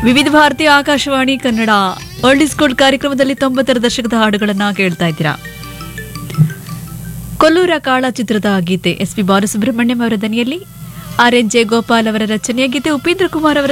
ವಿವಿಧ Bharati Akashvani Kannada old is gold ಕಾರ್ಯಕ್ರಮದಲ್ಲಿ 90ರ ದಶಕದ ಹಾಡುಗಳನ್ನ ಕೇಳ್ತಾ ಇದ್ದೀರಾ. ಕೊಲ್ಲೂರ ಕಾಳ ಚಿತ್ರದ ಗೀತೆ ಎಸ್ ಪಿ ಬಾಲಸುಬ್ರಹ್ಮಣ್ಯಂ ಅವರ ದನಿಯಲ್ಲಿ, ಆರ್ ಎನ್ ಜೆ ಗೋಪಾಲ್ ಅವರ ರಚನೆಯ ಗೀತೆ, ಉಪೇಂದ್ರ ಕುಮಾರ್ ಅವರ